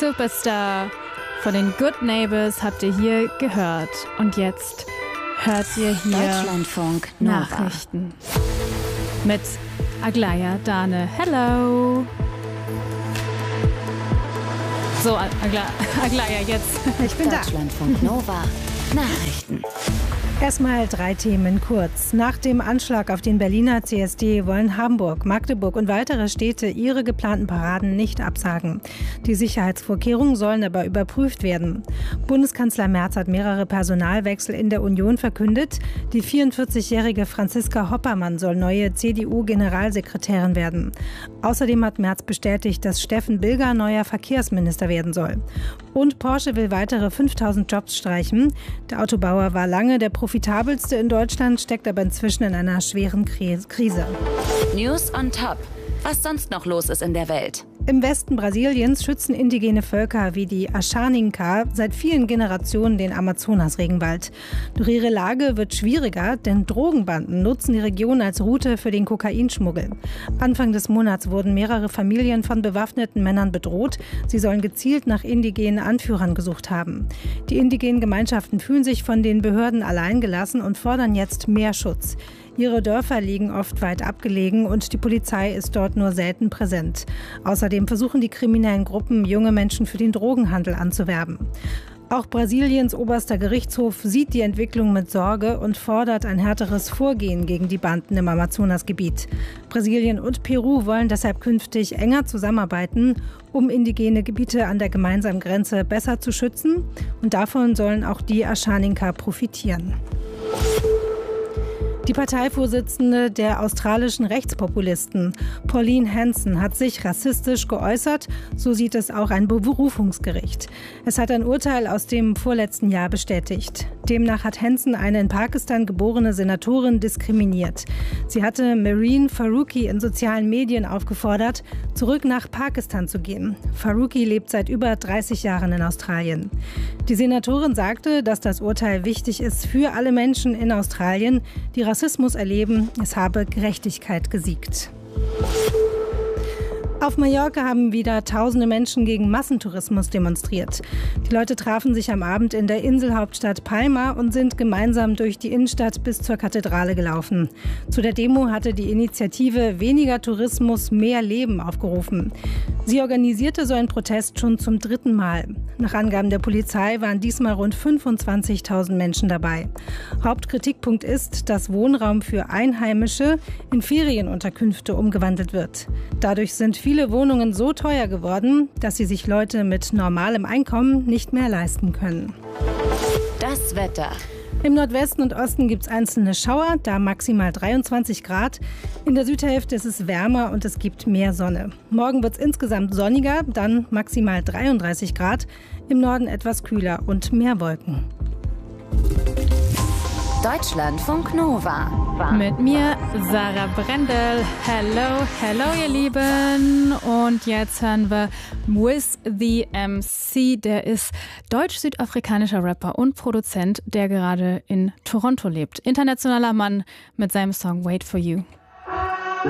Superstar von den Good Neighbors habt ihr hier gehört. Und jetzt hört ihr hier Deutschlandfunk Nova. Nachrichten mit Aglaya Dane. Hello! So, Aglaya, jetzt. Ich bin da. Deutschlandfunk Nova. Nachrichten. Erstmal 3 Themen kurz. Nach dem Anschlag auf den Berliner CSD wollen Hamburg, Magdeburg und weitere Städte ihre geplanten Paraden nicht absagen. Die Sicherheitsvorkehrungen sollen aber überprüft werden. Bundeskanzler Merz hat mehrere Personalwechsel in der Union verkündet. Die 44-jährige Franziska Hoppermann soll neue CDU-Generalsekretärin werden. Außerdem hat Merz bestätigt, dass Steffen Bilger neuer Verkehrsminister werden soll. Und Porsche will weitere 5.000 Jobs streichen. Der Autobauer war lange der profitabelste in Deutschland, steckt aber inzwischen in einer schweren Krise. News on top. Was sonst noch los ist in der Welt? Im Westen Brasiliens schützen indigene Völker wie die Ashaninka seit vielen Generationen den Amazonas-Regenwald. Doch ihre Lage wird schwieriger, denn Drogenbanden nutzen die Region als Route für den Kokainschmuggel. Anfang des Monats wurden mehrere Familien von bewaffneten Männern bedroht. Sie sollen gezielt nach indigenen Anführern gesucht haben. Die indigenen Gemeinschaften fühlen sich von den Behörden alleingelassen und fordern jetzt mehr Schutz. Ihre Dörfer liegen oft weit abgelegen und die Polizei ist dort nur selten präsent. Außerdem versuchen die kriminellen Gruppen, junge Menschen für den Drogenhandel anzuwerben. Auch Brasiliens oberster Gerichtshof sieht die Entwicklung mit Sorge und fordert ein härteres Vorgehen gegen die Banden im Amazonasgebiet. Brasilien und Peru wollen deshalb künftig enger zusammenarbeiten, um indigene Gebiete an der gemeinsamen Grenze besser zu schützen. Und davon sollen auch die Ashaninka profitieren. Die Parteivorsitzende der australischen Rechtspopulisten, Pauline Hanson, hat sich rassistisch geäußert. So sieht es auch ein Berufungsgericht. Es hat ein Urteil aus dem vorletzten Jahr bestätigt. Demnach hat Hanson eine in Pakistan geborene Senatorin diskriminiert. Sie hatte Marine Faruqi in sozialen Medien aufgefordert, zurück nach Pakistan zu gehen. Faruqi lebt seit über 30 Jahren in Australien. Die Senatorin sagte, dass das Urteil wichtig ist für alle Menschen in Australien, die Rassismus erleben. Es habe Gerechtigkeit gesiegt. Auf Mallorca haben wieder tausende Menschen gegen Massentourismus demonstriert. Die Leute trafen sich am Abend in der Inselhauptstadt Palma und sind gemeinsam durch die Innenstadt bis zur Kathedrale gelaufen. Zu der Demo hatte die Initiative Weniger Tourismus, mehr Leben aufgerufen. Sie organisierte so einen Protest schon zum 3. Mal. Nach Angaben der Polizei waren diesmal rund 25.000 Menschen dabei. Hauptkritikpunkt ist, dass Wohnraum für Einheimische in Ferienunterkünfte umgewandelt wird. Dadurch sind viele Wohnungen so teuer geworden, dass sie sich Leute mit normalem Einkommen nicht mehr leisten können. Das Wetter. Im Nordwesten und Osten gibt es einzelne Schauer, da maximal 23 Grad. In der Südhälfte ist es wärmer und es gibt mehr Sonne. Morgen wird es insgesamt sonniger, dann maximal 33 Grad. Im Norden etwas kühler und mehr Wolken. Deutschlandfunk Nova. Mit mir, Sarah Brendel. Hello, hello, ihr Lieben. Und jetzt hören wir Wiz the MC. Der ist deutsch-südafrikanischer Rapper und Produzent, der gerade in Toronto lebt. Internationaler Mann mit seinem Song Wait for You.